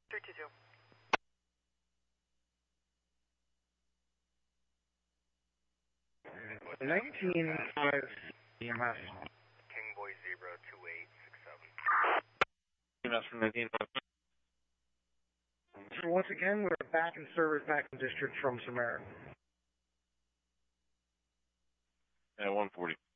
320. 19.5 EMS. Kingboy 02867. EMS from 19. So once again, we're back in service, back in district from Samara. Yeah, 140.